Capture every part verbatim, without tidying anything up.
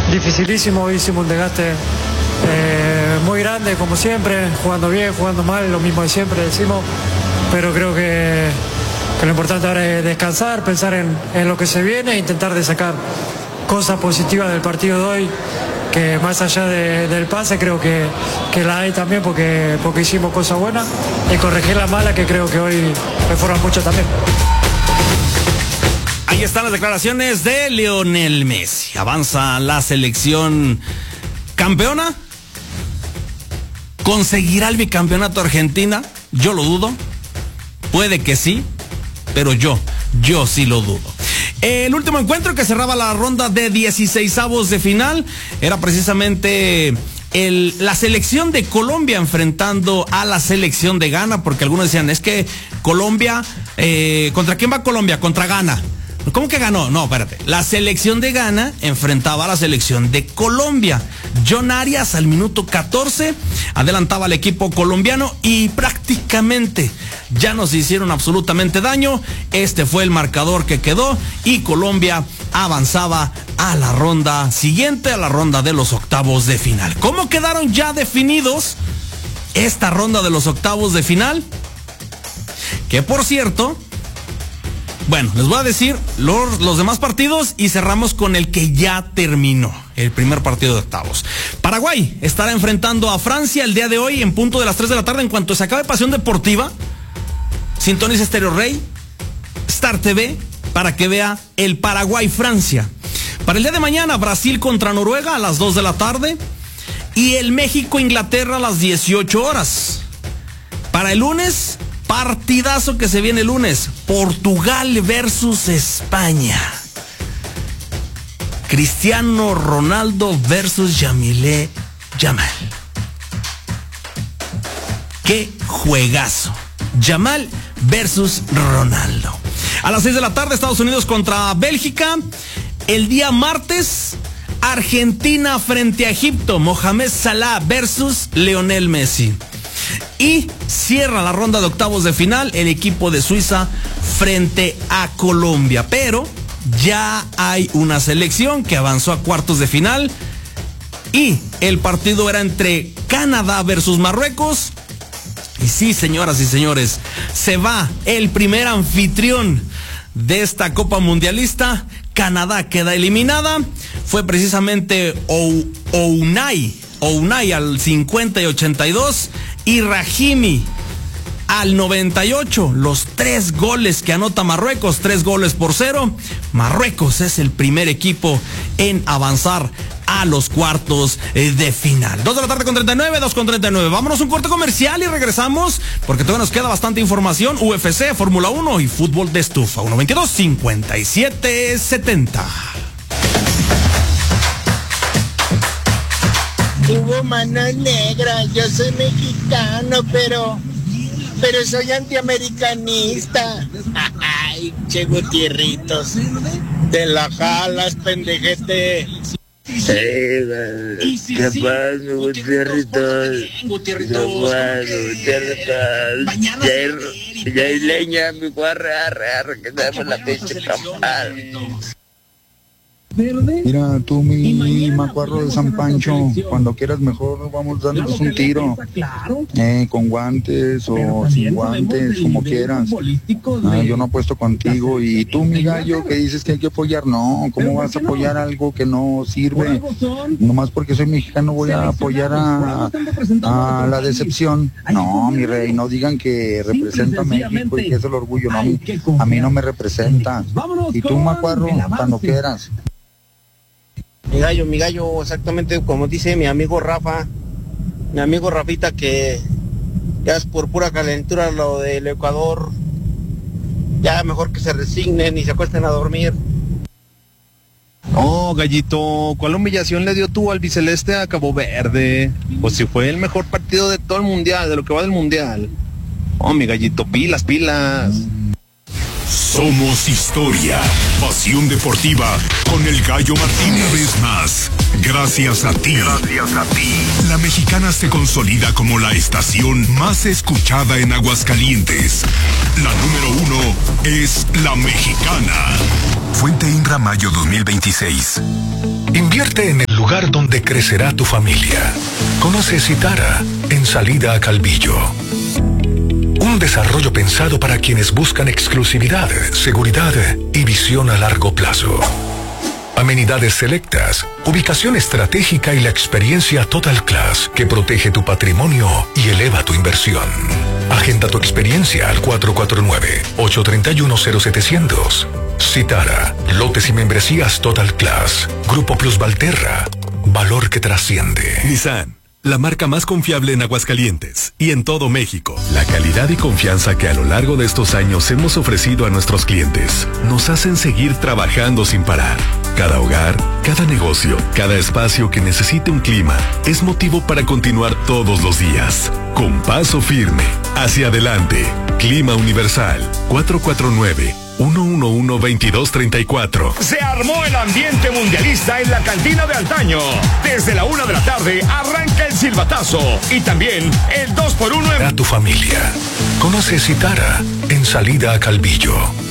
dificilísimo. Hicimos un desgaste eh, muy grande, como siempre, jugando bien, jugando mal, lo mismo de siempre decimos, pero creo que, que lo importante ahora es descansar, pensar en, en lo que se viene e intentar de sacar cosas positivas del partido de hoy, que más allá de, del pase creo que, que la hay también porque, porque hicimos cosas buenas, y corregir las malas que creo que hoy me fueron mucho también. Ahí están las declaraciones de Lionel Messi. Avanza la selección campeona. ¿Conseguirá el bicampeonato Argentina? Yo lo dudo. Puede que sí, pero yo, yo sí lo dudo. El último encuentro que cerraba la ronda de dieciseisavos de final era precisamente el, la selección de Colombia enfrentando a la selección de Ghana, porque algunos decían, es que Colombia, eh, ¿contra quién va Colombia? Contra Ghana. ¿Cómo que ganó? No, espérate. La selección de Ghana enfrentaba a la selección de Colombia. John Arias al minuto catorce adelantaba al equipo colombiano y prácticamente ya nos hicieron absolutamente daño. Este fue el marcador que quedó y Colombia avanzaba a la ronda siguiente, a la ronda de los octavos de final. ¿Cómo quedaron ya definidos esta ronda de los octavos de final? Que por cierto, bueno, les voy a decir los, los demás partidos y cerramos con el que ya terminó, el primer partido de octavos. Paraguay estará enfrentando a Francia el día de hoy en punto de las tres de la tarde. En cuanto se acabe Pasión Deportiva, sintoniza Estéreo Rey, Star T V, para que vea el Paraguay-Francia. Para el día de mañana, Brasil contra Noruega a las dos de la tarde y el México-Inglaterra a las dieciocho horas. Para el lunes, partidazo que se viene el lunes, Portugal versus España. Cristiano Ronaldo versus Yamile Yamal. ¡Qué juegazo! Yamal versus Ronaldo. A las seis de la tarde, Estados Unidos contra Bélgica. El día martes, Argentina frente a Egipto. Mohamed Salah versus Lionel Messi. Y cierra la ronda de octavos de final el equipo de Suiza frente a Colombia. Pero ya hay una selección que avanzó a cuartos de final y el partido era entre Canadá versus Marruecos. Y sí, señoras y señores, se va el primer anfitrión de esta Copa Mundialista. Canadá queda eliminada. Fue precisamente Ounai, Ounai al cincuenta y ochenta y dos y Rahimi al noventa y ocho. Los tres goles que anota Marruecos, tres goles por cero. Marruecos es el primer equipo en avanzar a los cuartos de final. dos de la tarde con treinta y nueve, dos con treinta y nueve. Vámonos a un corte comercial y regresamos porque todavía nos queda bastante información. U F C, Fórmula uno y fútbol de estufa. uno veintidós, cincuenta y siete, setenta. Hubo manos negras, yo soy mexicano, pero pero soy antiamericanista. Ay, che Gutierritos, te la jalas, pendejete. Hey, ¿qué pasa, Gutierritos? Gutierritos. Ya hay leña, mi guarra, arre, arre, que damos la pinche campal. Mira, tú, mi macuarro de San Pancho, cuando quieras mejor vamos dándonos un tiro, eh, con guantes o sin guantes, como quieras. Ah, yo no apuesto contigo. Y tú, mi gallo, que dices que hay que apoyar, no, ¿cómo vas a apoyar algo que no sirve? Nomás porque soy mexicano voy a apoyar a, a la decepción. No, mi rey, no digan que representa a México y que es el orgullo, no, a mí, a mí no me representa. Y tú, macuarro, cuando quieras. Mi gallo, mi gallo, exactamente como dice mi amigo Rafa, mi amigo Rafita, que ya es por pura calentura lo del Ecuador, ya mejor que se resignen y se acuesten a dormir. Oh, gallito, ¿cuál humillación le dio tu albiceleste a Cabo Verde? Pues si fue el mejor partido de todo el mundial, de lo que va del mundial. Oh, mi gallito, pilas, pilas. Somos historia, pasión deportiva con el Gallo Martín. Una vez más, gracias a ti. Gracias a ti. La Mexicana se consolida como la estación más escuchada en Aguascalientes. La número uno es La Mexicana. Fuente Inra Mayo dos mil veintiséis. Invierte en el lugar lugar donde crecerá tu familia. Conoce Citara, en salida a Calvillo. Un desarrollo pensado para quienes buscan exclusividad, seguridad y visión a largo plazo. Amenidades selectas, ubicación estratégica y la experiencia Total Class que protege tu patrimonio y eleva tu inversión. Agenda tu experiencia al cuatro cuatro nueve, ocho tres uno, cero siete cero cero. Citara, lotes y membresías Total Class. Grupo Plus Valterra, valor que trasciende. Nissan, la marca más confiable en Aguascalientes y en todo México. La calidad y confianza que a lo largo de estos años hemos ofrecido a nuestros clientes nos hacen seguir trabajando sin parar. Cada hogar, cada negocio, cada espacio que necesite un clima es motivo para continuar todos los días. Con paso firme, hacia adelante. Clima Universal, cuatro cuatro nueve, uno uno uno, dos dos tres cuatro. Se armó el ambiente mundialista en la cantina de antaño. Desde la una de la tarde arranca el silbatazo y también el dos por uno en... A tu familia. Conoce Citara, en salida a Calvillo.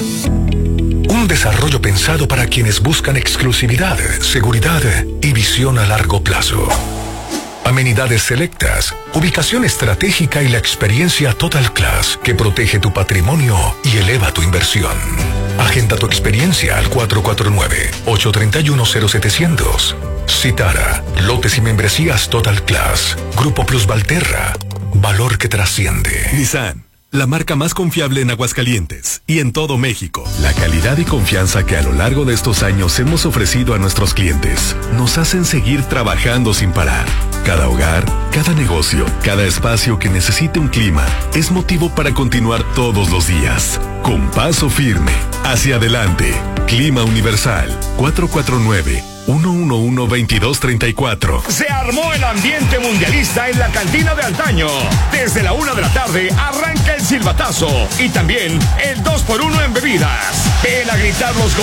Un desarrollo pensado para quienes buscan exclusividad, seguridad y visión a largo plazo. Amenidades selectas, ubicación estratégica y la experiencia Total Class que protege tu patrimonio y eleva tu inversión. Agenda tu experiencia al cuatro cuatro nueve, ocho tres uno, cero siete cero cero. Citara, lotes y membresías Total Class. Grupo Plus Valterra, valor que trasciende. Nissan, la marca más confiable en Aguascalientes y en todo México. La calidad y confianza que a lo largo de estos años hemos ofrecido a nuestros clientes nos hacen seguir trabajando sin parar. Cada hogar, cada negocio, cada espacio que necesite un clima es motivo para continuar todos los días. Con paso firme, hacia adelante. Clima Universal, cuatro cuatro nueve, uno uno uno, dos dos tres cuatro. Se armó el ambiente mundialista en la cantina de antaño. Desde la una de la tarde arranca el silbatazo y también el dos por uno en bebidas. Ven a gritar los